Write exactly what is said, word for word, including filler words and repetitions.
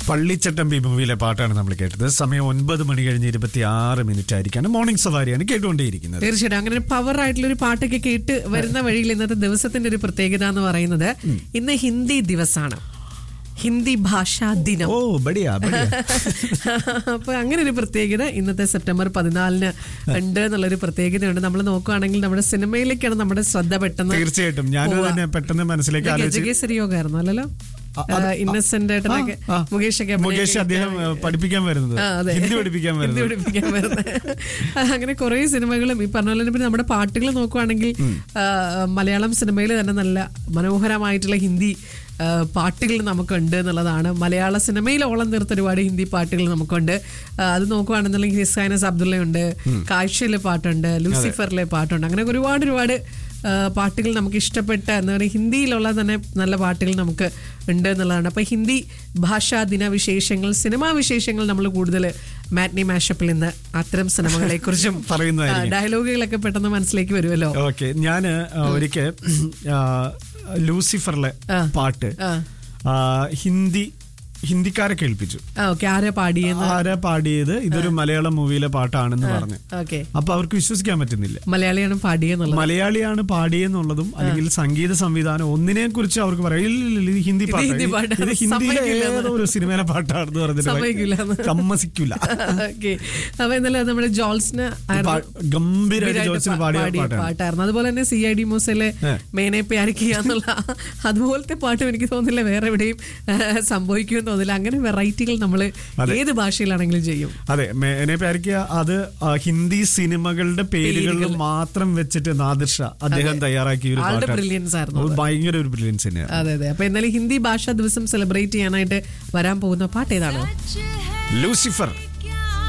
പള്ളിച്ചട്ടമ്പി മൂവിയിലെ പാട്ടാണ് നമ്മൾ കേട്ടത്. സമയം ഒൻപത് മണി കഴിഞ്ഞ് ഇരുപത്തി ആറ് മിനിറ്റ് ആയിരിക്കാണ്. മോർണിംഗ് സവാരിയാണ് കേട്ടുകൊണ്ടേയിരിക്കുന്നത്. തീർച്ചയായിട്ടും അങ്ങനെ ഒരു പവർ ആയിട്ടുള്ള ഒരു പാട്ടൊക്കെ കേട്ട് വരുന്ന വഴിയിൽ ഇന്നത്തെ ദിവസത്തിന്റെ ഒരു പ്രത്യേകത എന്ന് പറയുന്നത് ഇന്ന് ഹിന്ദി ദിവസമാണ്, ഹിന്ദി ഭാഷാ ദിനം. ഓ ബടിയാ ബടിയാ. അപ്പൊ അങ്ങനെ ഒരു പ്രത്യേകത ഇന്നത്തെ സെപ്റ്റംബർ പതിനാലിന് ഉണ്ട് എന്നുള്ളൊരു പ്രത്യേകതയുണ്ട്. നമ്മൾ നോക്കുകയാണെങ്കിൽ നമ്മുടെ സിനിമയിലേക്കാണ് നമ്മുടെ ശ്രദ്ധ പെട്ടെന്ന്. തീർച്ചയായിട്ടും ഞാനും തന്നെ പെട്ടെന്ന് മനസ്സിലേക്ക് ഗജകേസരി യോഗമായിരുന്നു അല്ലല്ലോ, ഇന്നസെന്റ് ഏട്ടനൊക്കെ മുകേഷ് മുകേഷ് അദ്ദേഹം പഠിപ്പിക്കാൻ വരുന്നത്, ഹിന്ദി പഠിപ്പിക്കാൻ ഹിന്ദി പഠിപ്പിക്കാൻ വരുന്നത്. അങ്ങനെ കുറെ സിനിമകളും ഈ പറഞ്ഞ പോലെ പിന്നെ നമ്മുടെ പാട്ടുകൾ നോക്കുവാണെങ്കിൽ മലയാളം സിനിമയിൽ തന്നെ നല്ല മനോഹരമായിട്ടുള്ള ഹിന്ദി പാട്ടുകൾ നമുക്കുണ്ട് എന്നുള്ളതാണ്. മലയാള സിനിമയിൽ ഓളം തീർത്ത ഒരുപാട് ഹിന്ദി പാട്ടുകൾ നമുക്കുണ്ട്. അത് നോക്കുവാണെന്നുണ്ടെങ്കിൽ ഹിസൈനസ് അബ്ദുള്ളയുണ്ട്, കാഴ്ചയിലെ പാട്ടുണ്ട്, ലൂസിഫറിലെ പാട്ടുണ്ട്. അങ്ങനെ ഒരുപാട് ഒരുപാട് പാട്ടുകൾ നമുക്ക് ഇഷ്ടപ്പെട്ട എന്താ പറയുക ഹിന്ദിയിലുള്ള തന്നെ നല്ല പാട്ടുകൾ നമുക്ക് ഉണ്ട് എന്നുള്ളതാണ്. അപ്പൊ ഹിന്ദി ഭാഷാ ദിന വിശേഷങ്ങൾ, സിനിമാ വിശേഷങ്ങൾ നമ്മൾ കൂടുതൽ മാറ്റ്നി മാഷപ്പിൽ നിന്ന് അത്തരം സിനിമകളെ കുറിച്ചും പറയുന്നതായിരിക്കും. ഡയലോഗുകളൊക്കെ പെട്ടെന്ന് മനസ്സിലേക്ക് വരുമല്ലോ. ഓക്കെ, ഞാന് ഒരിക്കൽ ലൂസിഫറിലെ പാട്ട് ഹിന്ദി ഹിന്ദിക്കാരെ കേൾപ്പിച്ചു. ആരാ പാടിയത് ആരാ പാടിയത് ഇതൊരു മലയാളം മൂവിയിലെ പാട്ടാണെന്ന് പറഞ്ഞു. അപ്പൊ അവർക്ക് വിശ്വസിക്കാൻ പറ്റുന്നില്ല, മലയാളിയാണ് പാടിയെന്നുള്ളത് മലയാളിയാണ് പാടിയെന്നുള്ളതും അല്ലെങ്കിൽ സംഗീത സംവിധാനം ഒന്നിനെ കുറിച്ച് അവർക്ക് പറയാം ഹിന്ദി പാട്ട്, ഇത് ഹിന്ദിയിലെ ഏതോ ഒരു സിനിമയിലെ പാട്ടാണെന്ന് പറഞ്ഞിട്ട് സമ്മതിക്കില്ല. അപ്പൊ എന്നാലും നമ്മുടെ ജോൾസിന് ഗംഭീരമായിട്ട് ജോൾസിന് പാടിയ പാട്ടായിരുന്നു. അതുപോലെ തന്നെ C I D മൂസയിലെ മേനെ Pyaar Kia എന്നുള്ള അതുപോലത്തെ പാട്ടും എനിക്ക് തോന്നുന്നില്ല വേറെ എവിടെയും സംഭവിക്കുമെന്ന് തോന്നില്ല. അങ്ങനെ വെറൈറ്റികൾ നമ്മൾ ഏത് ഭാഷയിലാണെങ്കിലും ചെയ്യും. അതെ, മേനെ പ്യാർ കിയ അത് ഹിന്ദി സിനിമകളുടെ പേരുകൾ മാത്രം വെച്ചിട്ട് നാദിർഷ അദ്ദേഹം തയ്യാറാക്കിയ ഒരു പാട്ടാണ്. ബ്രില്യൻസ് ആയിരുന്നു, ഭയങ്കര ഒരു ബ്രില്യൻസ് തന്നെയാണ്. അതെ അതെ. അപ്പൊ എന്നാലും ഹിന്ദി ഭാഷാ ദിവസം സെലിബ്രേറ്റ് ചെയ്യാനായിട്ട് വരാൻ പോകുന്ന പാട്ട് ഏതാണ്? ലൂസിഫർ.